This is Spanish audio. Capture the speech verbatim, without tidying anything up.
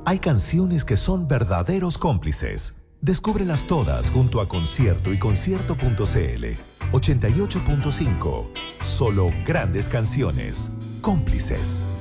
Hay canciones que son verdaderos cómplices. Descúbrelas todas junto a Concierto y concierto punto cl. ochenta y ocho punto cinco. Solo grandes canciones. Cómplices.